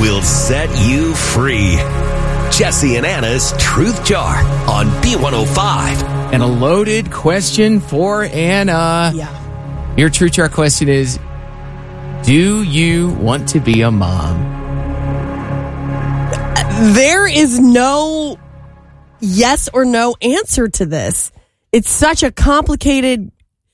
will set you free. Jesse and Anna's Truth Jar on B105. And a loaded question for Anna. Yeah. Your Truth Jar question is, do you want to be a mom? There is no yes or no answer to this. It's such a complicated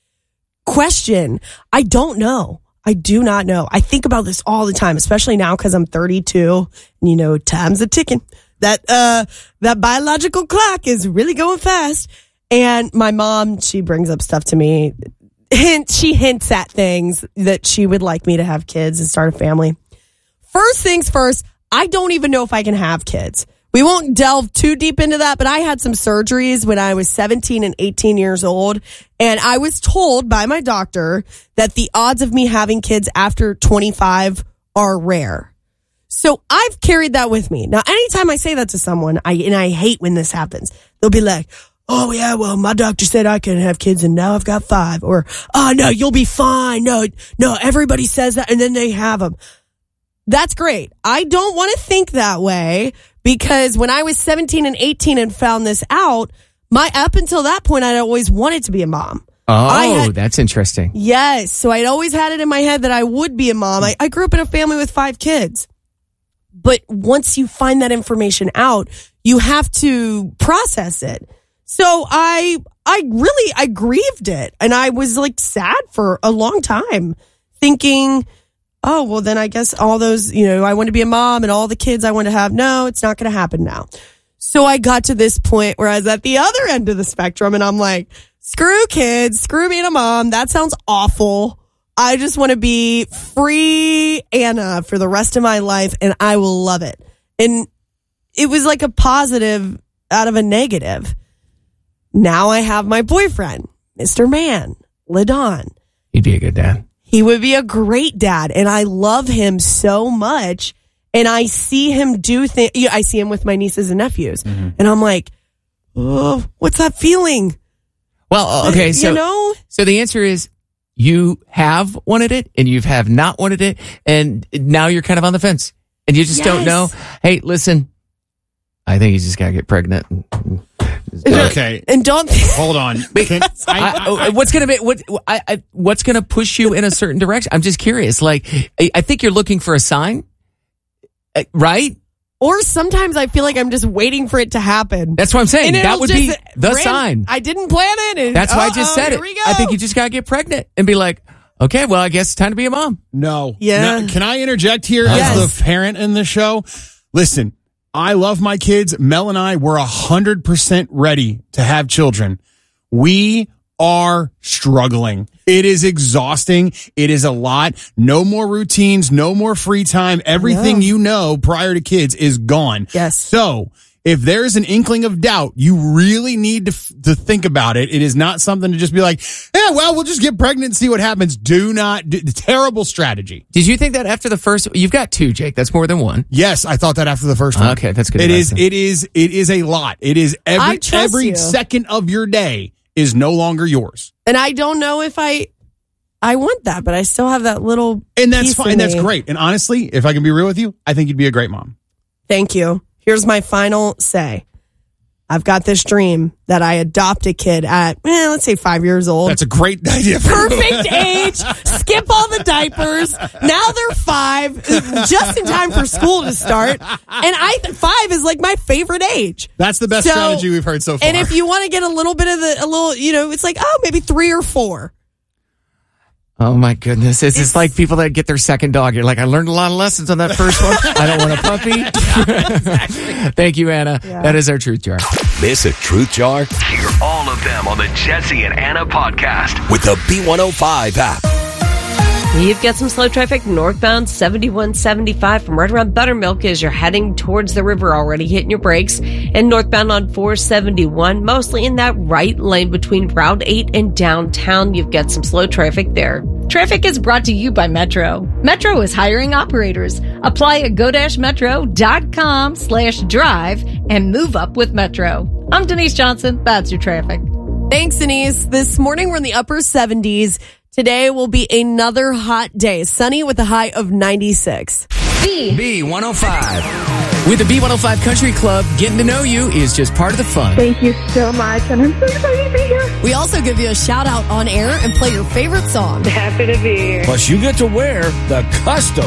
question. I don't know. I do not know. I think about this all the time, especially now because I'm 32 and time's a ticking. That biological clock is really going fast. And my mom, she brings up stuff to me. She hints at things that she would like me to have kids and start a family. First things first, I don't even know if I can have kids. We won't delve too deep into that, but I had some surgeries when I was 17 and 18 years old. And I was told by my doctor that the odds of me having kids after 25 are rare. So I've carried that with me. Now, anytime I say that to someone, I hate when this happens. They'll be like, oh yeah, well, my doctor said I couldn't have kids and now I've got 5. Or, oh no, you'll be fine. No, everybody says that and then they have them. That's great. I don't want to think that way because when I was 17 and 18 and found this out, up until that point, I'd always wanted to be a mom. Oh, that's interesting. Yes. So I'd always had it in my head that I would be a mom. I grew up in a family with 5 kids. But once you find that information out, you have to process it. So I grieved it. And I was like sad for a long time thinking, oh, well, then I guess all those, I want to be a mom and all the kids I want to have. No, it's not going to happen now. So I got to this point where I was at the other end of the spectrum and I'm like, screw kids, screw being a mom. That sounds awful. I just want to be free Anna for the rest of my life and I will love it. And it was like a positive out of a negative. Now I have my boyfriend, Mr. Man, LaDon. He'd be a good dad. He would be a great dad, and I love him so much, and I see him do things. I see him with my nieces and nephews, and I'm like, oh, what's that feeling? Well, okay, so the answer is you have wanted it, and you have not wanted it, and now you're kind of on the fence, and you just don't know. Hey, listen, I think you just got to get pregnant. Okay. And don't hold on. What's gonna push you in a certain direction? I'm just curious. Like, I think you're looking for a sign, right? Or sometimes I feel like I'm just waiting for it to happen. That's what I'm saying. That would be the sign. I didn't plan it. And, that's why I just said it. Here we go. I think you just gotta get pregnant and be like, okay, well, I guess it's time to be a mom. No. Yeah. No, can I interject here as the parent in the show? Listen. I love my kids. Mel and I were 100% ready to have children. We are struggling. It is exhausting. It is a lot. No more routines, no more free time. Everything prior to kids is gone. Yes. So if there's an inkling of doubt, you really need to think about it. It is not something to just be like, yeah, well, we'll just get pregnant and see what happens. Terrible strategy. Did you think that after the first, you've got 2, Jake, that's more than 1. Yes, I thought that after the first one. Okay, that's good. It is a lot. It is every second of your day is no longer yours. And I don't know if I want that, but I still have that little and that's piece fine. in That's me. great. And honestly, if I can be real with you, I think you'd be a great mom. Thank you. Here's my final say. I've got this dream that I adopt a kid at, let's say 5 years old. That's a great idea. Perfect age. Skip all the diapers. Now they're 5, just in time for school to start. And 5 is like my favorite age. That's the best strategy we've heard so far. And if you want to get a little bit of it's like, maybe 3 or 4. Oh my goodness. It's just like people that get their second dog. You're like, I learned a lot of lessons on that first one. I don't want a puppy. Exactly. Thank you, Anna. Yeah. That is our Truth Jar. Miss a Truth Jar? Hear all of them on the Jesse and Anna podcast with the B105 app. You've got some slow traffic northbound 7175 from right around Buttermilk as you're heading towards the river, already hitting your brakes. And northbound on 471, mostly in that right lane between Route 8 and downtown. You've got some slow traffic there. Traffic is brought to you by Metro. Metro is hiring operators. Apply at go-metro.com/drive and move up with Metro. I'm Denise Johnson. That's your traffic. Thanks, Denise. This morning we're in the upper 70s. Today will be another hot day. Sunny with a high of 96. B105. With the B105 Country Club, getting to know you is just part of the fun. Thank you so much, and I'm so excited to be here. We also give you a shout out on air and play your favorite song. Happy to be here. Plus, you get to wear the custom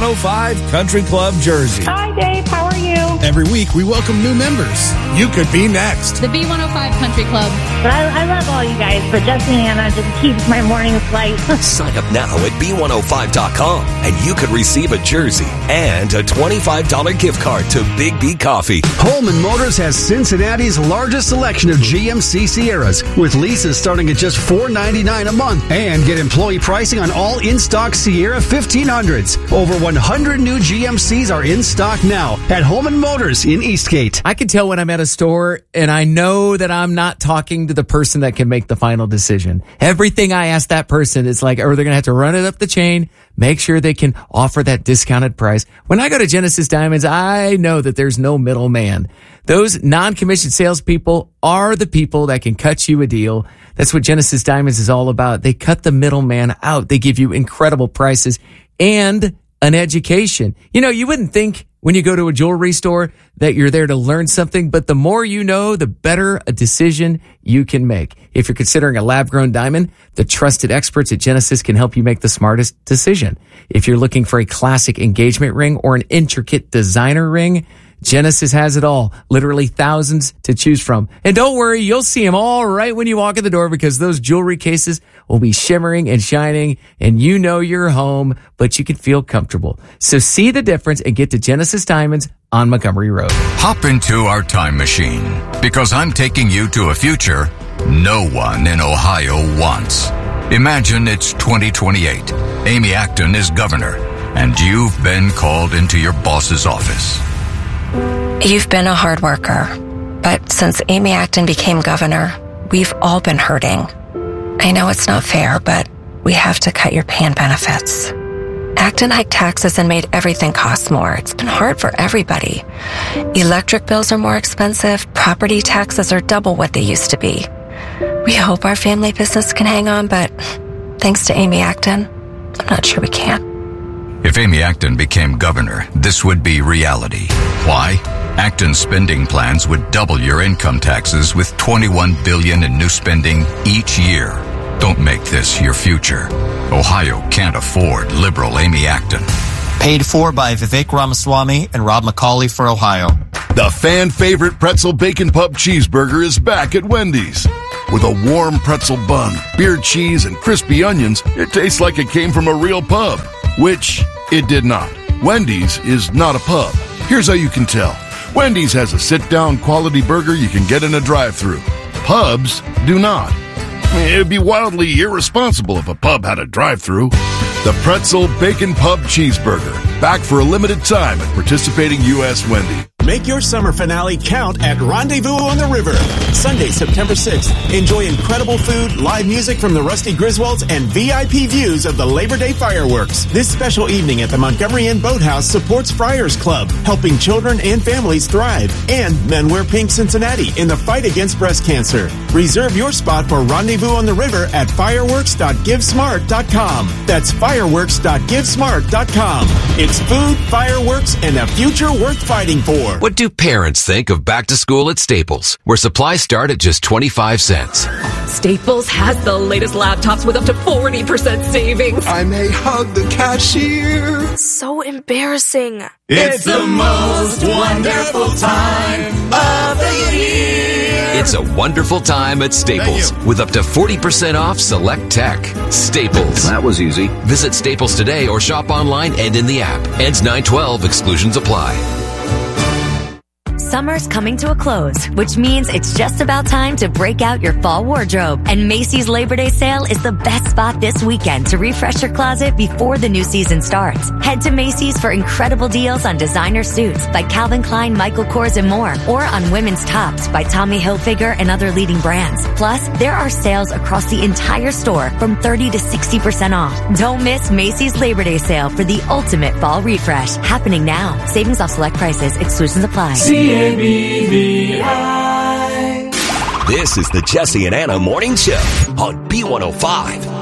B105 Country Club jersey. Hi, Dave. How are you? Every week, we welcome new members. You could be next. The B105 Country Club. But I love all you guys, but Jesse and Anna just keeps my mornings light. Sign up now at B105.com, and you could receive a jersey and a $25 gift card to Big B Coffee. Holman Motors has Cincinnati's largest selection of GMC Sierras, with leases starting at just $4.99 a month, and get employee pricing on all in-stock Sierra 1500s. Over 100 new GMCs are in stock now at Holman Motors in Eastgate. I can tell when I'm at a store, and I know that I'm not talking to the person that can make the final decision. Everything I ask that person is like, or they're going to have to run it up the chain, make sure they can offer that discounted price. When I go to Genesis Diamonds, I know that there's no middleman. Those non-commissioned salespeople are the people that can cut you a deal. That's what Genesis Diamonds is all about. They cut the middleman out. They give you incredible prices and an education. You know, you wouldn't think when you go to a jewelry store that you're there to learn something, but the more you know, the better a decision you can make. If you're considering a lab-grown diamond, the trusted experts at Genesis can help you make the smartest decision. If you're looking for a classic engagement ring or an intricate designer ring, Genesis has it all. Literally thousands to choose from. And don't worry, you'll see them all right when you walk in the door, because those jewelry cases will be shimmering and shining, and you know you're home, but you can feel comfortable. So see the difference and get to Genesis Diamonds on Montgomery Road. Hop into our time machine, because I'm taking you to a future no one in Ohio wants. Imagine it's 2028. Amy Acton is governor, and you've been called into your boss's office. You've been a hard worker, but since Amy Acton became governor, we've all been hurting. I know it's not fair, but we have to cut your pay and benefits. Acton hiked taxes and made everything cost more. It's been hard for everybody. Electric bills are more expensive. Property taxes are double what they used to be. We hope our family business can hang on, but thanks to Amy Acton, I'm not sure we can. If Amy Acton became governor, this would be reality. Why? Acton's spending plans would double your income taxes with $21 billion in new spending each year. Don't make this your future. Ohio can't afford liberal Amy Acton. Paid for by Vivek Ramaswamy and Rob McCauley for Ohio. The fan-favorite pretzel bacon pub cheeseburger is back at Wendy's. With a warm pretzel bun, beer cheese, and crispy onions, it tastes like it came from a real pub. Which it did not. Wendy's is not a pub. Here's how you can tell. Wendy's has a sit-down quality burger you can get in a drive-thru. Pubs do not. It'd be wildly irresponsible if a pub had a drive-thru. The Pretzel Bacon Pub Cheeseburger. Back for a limited time at participating U.S. Wendy. Make your summer finale count at Rendezvous on the River. Sunday, September 6th. Enjoy incredible food, live music from the Rusty Griswolds, and VIP views of the Labor Day fireworks. This special evening at the Montgomery Inn Boathouse supports Friars Club, helping children and families thrive, and Men Wear Pink Cincinnati in the fight against breast cancer. Reserve your spot for Rendezvous on the River at fireworks.givesmart.com. That's fireworks.givesmart.com. It's food, fireworks, and a future worth fighting for. What do parents think of back to school at Staples, where supplies start at just 25 cents? Staples has the latest laptops with up to 40% savings. I may hug the cashier. So embarrassing. It's the most wonderful time of the year. It's a wonderful time at Staples with up to 40% off select tech. Staples. That was easy. Visit Staples today or shop online and in the app. Ends 9/12. Exclusions apply. Summer's coming to a close, which means it's just about time to break out your fall wardrobe. And Macy's Labor Day sale is the best spot this weekend to refresh your closet before the new season starts. Head to Macy's for incredible deals on designer suits by Calvin Klein, Michael Kors, and more, or on women's tops by Tommy Hilfiger and other leading brands. Plus, there are sales across the entire store from 30 to 60% off. Don't miss Macy's Labor Day sale for the ultimate fall refresh. Happening now. Savings off select prices. Exclusions apply. This is the Jesse and Anna Morning Show on B105.